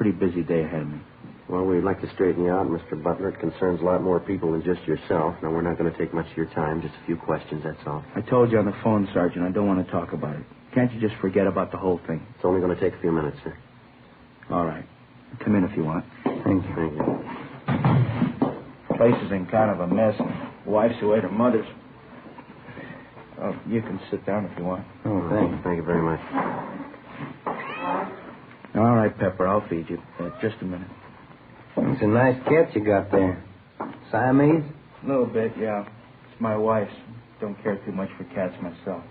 Pretty busy day ahead of me. Well, we'd like to straighten you out, Mr. Butler. It concerns a lot more people than just yourself. Now, we're not going to take much of your time, just a few questions, that's all. I told you on the phone, Sergeant, I don't want to talk about it. Can't you just forget about the whole thing? It's only going to take a few minutes, sir. All right. Come in if you want. Thank you. Thank you. Place is in kind of a mess. Wife's away at her mother's. Oh, you can sit down if you want. Oh, thank you. Thank you very much. All right, Pepper, I'll feed you. Just a minute. It's a nice cat you got there. Siamese? A little bit, yeah. It's my wife's. Don't care too much for cats myself.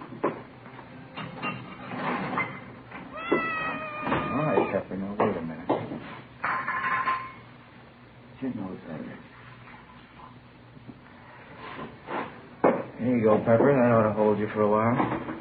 All right, Pepper, now wait a minute. Your nose out of it. Here you go, Pepper. That ought to hold you for a while.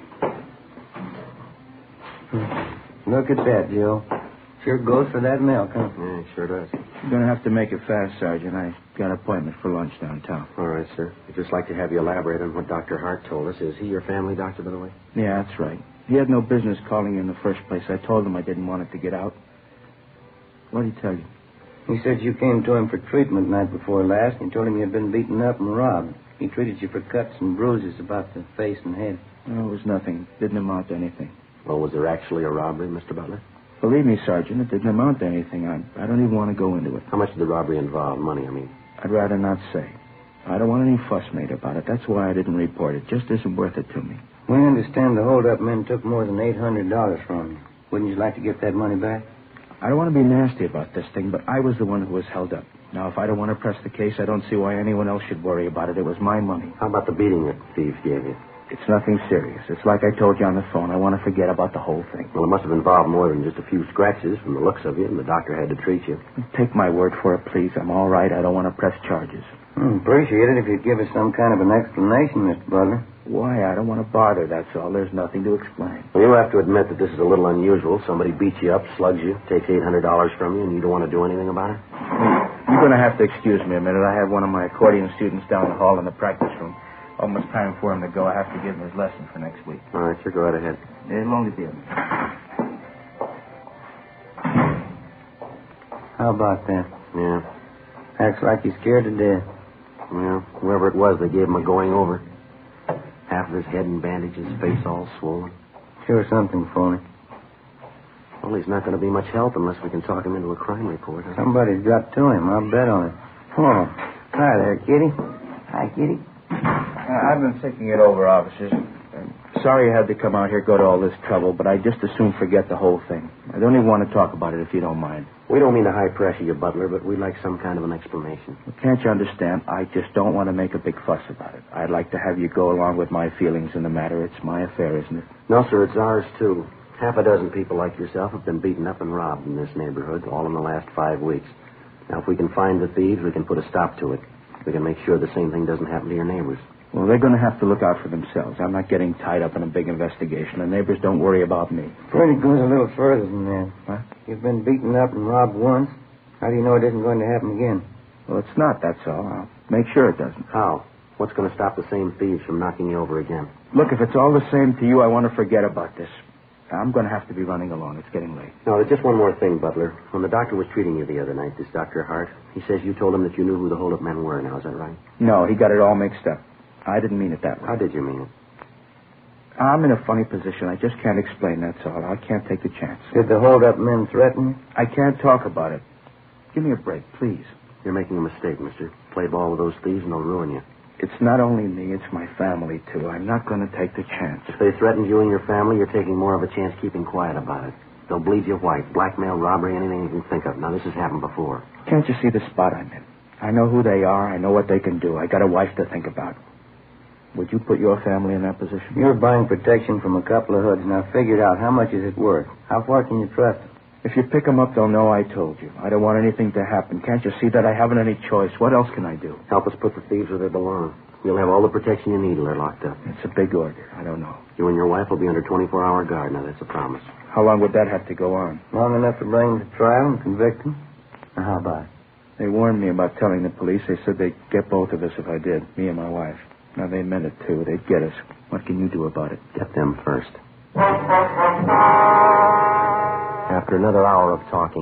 Look at that, Joe. Sure goes for that milk, huh? Yeah, it sure does. You're going to have to make it fast, Sergeant. I got an appointment for lunch downtown. All right, sir. I'd just like to have you elaborate on what Dr. Hart told us. Is he your family doctor, by the way? Yeah, that's right. He had no business calling you in the first place. I told him I didn't want it to get out. What did he tell you? He said you came to him for treatment night before last, and you told him you had been beaten up and robbed. He treated you for cuts and bruises about the face and head. No, it was nothing. Didn't amount to anything. Well, was there actually a robbery, Mr. Butler? Believe me, Sergeant, it didn't amount to anything. I don't even want to go into it. How much did the robbery involve? Money, I mean. I'd rather not say. I don't want any fuss made about it. That's why I didn't report it. Just isn't worth it to me. We understand the hold-up men took more than $800 from you. Wouldn't you like to get that money back? I don't want to be nasty about this thing, but I was the one who was held up. Now, if I don't want to press the case, I don't see why anyone else should worry about it. It was my money. How about the beating that the thieves gave you? It's nothing serious. It's like I told you on the phone. I want to forget about the whole thing. Well, it must have involved more than just a few scratches from the looks of you, and the doctor had to treat you. Take my word for it, please. I'm all right. I don't want to press charges. Appreciate it if you'd give us some kind of an explanation, Mr. Butler. Why? I don't want to bother, that's all. There's nothing to explain. Well, you'll have to admit that this is a little unusual. Somebody beats you up, slugs you, takes $800 from you, and you don't want to do anything about it? You're going to have to excuse me a minute. I have one of my accordion students down the hall in the practice room. Almost time for him to go. I have to give him his lesson for next week. All right, sure, go right ahead. It'll only be a minute. How about that? Yeah. Acts like he's scared to death. Well, whoever it was, they gave him a going over. Half of his head in bandages, face all swollen. Sure something phony. Well, he's not going to be much help unless we can talk him into a crime report. Huh? Somebody's got to him. I'll bet on it. Oh, hi there, Kitty. Hi, Kitty. I've been thinking it over, officers. Sorry I had to come out here, go to all this trouble, but I just as soon forget the whole thing. I don't even want to talk about it if you don't mind. We don't mean to high pressure you, Butler, but we'd like some kind of an explanation. Well, can't you understand? I just don't want to make a big fuss about it. I'd like to have you go along with my feelings in the matter. It's my affair, isn't it? No, sir, it's ours, too. Half a dozen people like yourself have been beaten up and robbed in this neighborhood, all in the last 5 weeks. Now, if we can find the thieves, we can put a stop to it. We can make sure the same thing doesn't happen to your neighbors. Well, they're going to have to look out for themselves. I'm not getting tied up in a big investigation. The neighbors don't worry about me. Pretty goes a little further than that. What? You've been beaten up and robbed once. How do you know it isn't going to happen again? Well, it's not, that's all. I'll make sure it doesn't. How? What's going to stop the same thieves from knocking you over again? Look, if it's all the same to you, I want to forget about this. I'm going to have to be running along. It's getting late. No, there's just one more thing, Butler. When the doctor was treating you the other night, this Dr. Hart, he says you told him that you knew who the hold-up men were now. Is that right? No, he got it all mixed up. I didn't mean it that way. How did you mean it? I'm in a funny position. I just can't explain, that's all. I can't take the chance. Did the hold-up men threaten you? I can't talk about it. Give me a break, please. You're making a mistake, mister. Play ball with those thieves and they'll ruin you. It's not only me, it's my family, too. I'm not going to take the chance. If they threatened you and your family, you're taking more of a chance keeping quiet about it. They'll bleed you white. Blackmail, robbery, anything you can think of. Now, this has happened before. Can't you see the spot I'm in? I know who they are. I know what they can do. I got a wife to think about. Would you put your family in that position? You're buying protection from a couple of hoods. Now, figure it out. How much is it worth? How far can you trust them? If you pick them up, they'll know I told you. I don't want anything to happen. Can't you see that I haven't any choice? What else can I do? Help us put the thieves where they belong. You'll have all the protection you need till they're locked up. It's a big order. I don't know. You and your wife will be under 24-hour guard. Now, that's a promise. How long would that have to go on? Long enough to bring them to trial and convict them? Now, how about it? They warned me about telling the police. They said they'd get both of us if I did, me and my wife. Now, they meant it, too. They'd get us. What can you do about it? Get them first. After another hour of talking,